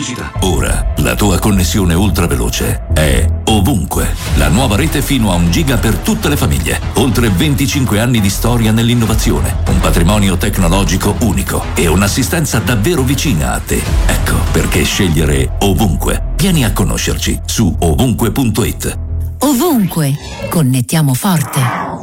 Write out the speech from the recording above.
pubblicità. Ora la tua connessione ultraveloce è ovunque. La nuova rete fino a 1 giga per tutte le famiglie. Oltre 25 anni di storia nell'innovazione, un patrimonio tecnologico unico e un'assistenza davvero vicina a te. Ecco perché scegliere ovunque. Vieni a conoscerci su ovunque.it. Ovunque, connettiamo forte.